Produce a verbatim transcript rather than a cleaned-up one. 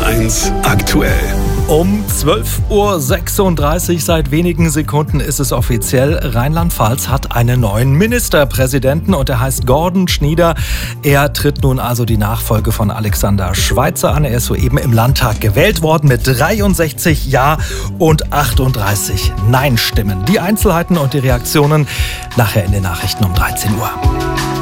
eins aktuell. Um zwölf Uhr sechsunddreißig, seit wenigen Sekunden ist es offiziell. Rheinland-Pfalz hat einen neuen Ministerpräsidenten und er heißt Gordon Schnieder. Er tritt nun also die Nachfolge von Alexander Schweitzer an. Er ist soeben im Landtag gewählt worden mit dreiundsechzig Ja- und achtunddreißig Nein-Stimmen. Die Einzelheiten und die Reaktionen nachher in den Nachrichten um dreizehn Uhr.